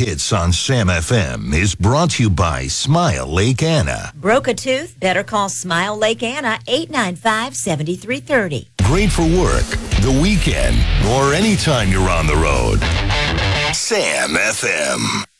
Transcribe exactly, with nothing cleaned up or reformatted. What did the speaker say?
hits on Sam F M is brought to you by Smile Lake Anna. Broke a tooth? Better call Smile Lake Anna, eight nine five, seven three three zero. Great for work, the weekend, or anytime you're on the road. Sam F M.